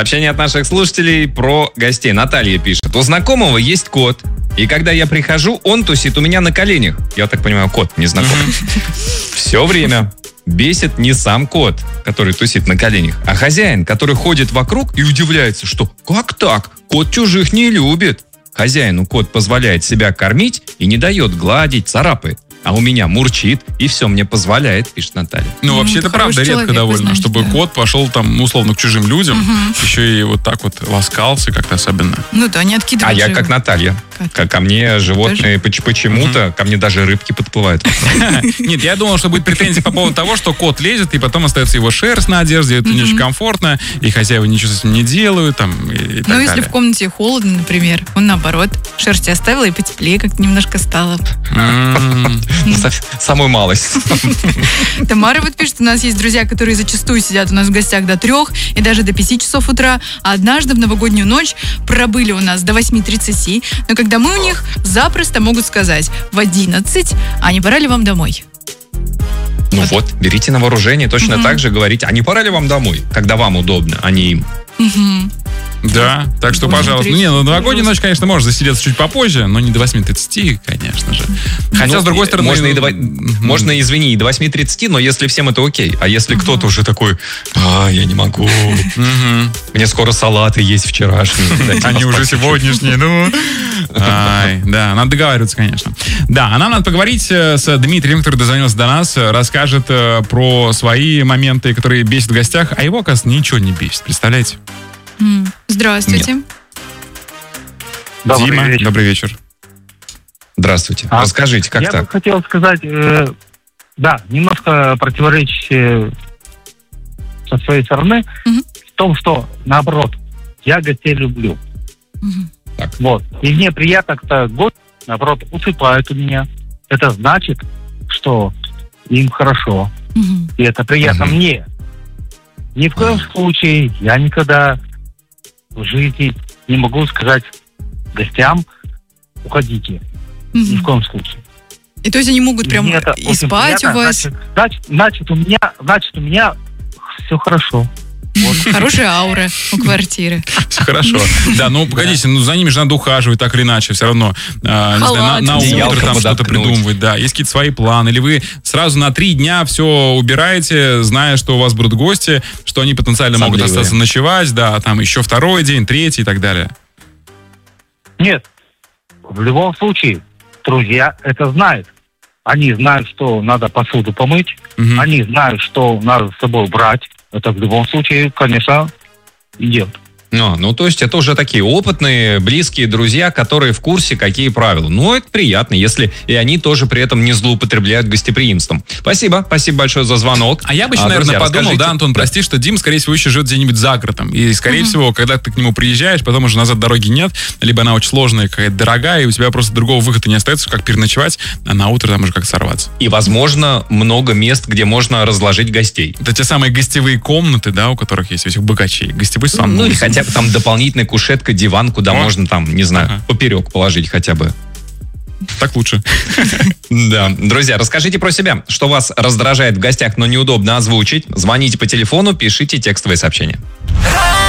Сообщение от наших слушателей про гостей. Наталья пишет. У знакомого есть кот, и когда я прихожу, он тусит у меня на коленях. Я так понимаю, кот незнакомый. Все время. Бесит не сам кот, который тусит на коленях, а хозяин, который ходит вокруг и удивляется, что как так? Кот чужих не любит. Хозяину кот позволяет себя кормить и не дает гладить, царапает. А у меня мурчит, и все мне позволяет, пишет Наталья. Ну, вообще, это правда редко довольно, знаете, чтобы кот пошел там, условно, к чужим людям, еще и вот так вот ласкался как-то особенно. Ну да, не откидывать. А я как Наталья. Ко мне животные почему-то, ко мне даже рыбки подплывают. Нет, я думал, что будет претензия по поводу того, что кот лезет, и потом остается его шерсть на одежде, это не очень комфортно, и хозяева ничего с этим не делают, там, и так далее. Ну, если в комнате холодно, например, он наоборот, шерсть оставила, и потеплее как-то немножко стало. Самую малость. Тамара вот пишет, у нас есть друзья, которые зачастую сидят у нас в гостях до 3 и даже до 5 часов утра, а однажды в новогоднюю ночь пробыли у нас до 8:30, но когда мы у них запросто могут сказать в 11, а не пора ли вам домой? Ну вот, берите на вооружение, точно так же говорите, а не пора ли вам домой, когда вам удобно, а не им. Да, так что, пожалуйста. Не, ну новогоднюю ночь, конечно, можно засидеться чуть попозже, но не до 8:30, конечно же. Хотя, с другой стороны... Можно, извини, и до 8:30, но если всем это окей. А если кто-то уже такой, я не могу, мне скоро салаты есть вчерашние. Они уже сегодняшние, ну... Да, надо договариваться, конечно. Да, а нам надо поговорить с Дмитрием, который дозвонился до нас, расскажет про свои моменты, которые бесят в гостях, а его, оказывается, ничего не бесит. Представляете? Здравствуйте. Дима, добрый вечер. Здравствуйте. Расскажите, как так? Я бы хотел сказать, немножко противоречие со своей стороны в том, что, наоборот, я гостей люблю. Так. Вот. И мне приятно, когда гость, наоборот, усыпает у меня. Это значит, что им хорошо. И это приятно мне. Ни в коем случае я никогда в жизни не могу сказать гостям, уходите. Ни в коем случае. И то есть они могут прям и спать у вас? Значит, у меня все хорошо. Вот. Хорошая аура у квартиры. Все хорошо. Да, ну погодите, за ними же надо ухаживать так или иначе, все равно. На утро там что-то придумывать, да. Есть какие-то свои планы. Или вы сразу на 3 дня все убираете, зная, что у вас будут гости, что они потенциально могут остаться ночевать, да, там еще 2-й день, 3-й и так далее. Нет. В любом случае, друзья это знают. Они знают, что надо посуду помыть. Они знают, что надо с собой брать. Это в любом случае, конечно, идет. Ну, то есть это уже такие опытные, близкие друзья, которые в курсе, какие правила. Ну, это приятно, если и они тоже при этом не злоупотребляют гостеприимством. Спасибо большое за звонок. А я бы еще, наверное, подумал, да, Антон, прости, что Дим, скорее всего, еще живет где-нибудь за городом. И, скорее всего, когда ты к нему приезжаешь, потом уже назад дороги нет, либо она очень сложная, какая-то дорогая, и у тебя просто другого выхода не остается, как переночевать, а на утро там уже как сорваться. И, возможно, много мест, где можно разложить гостей. Это те самые гостевые комнаты, да, у которых есть у этих богачей. Гостевой сан. Ну, или хотя бы там дополнительная кушетка, диван, куда можно там, не знаю, поперек положить хотя бы. Так лучше. Да. Друзья, расскажите про себя. Что вас раздражает в гостях, но неудобно озвучить? Звоните по телефону, пишите текстовые сообщения.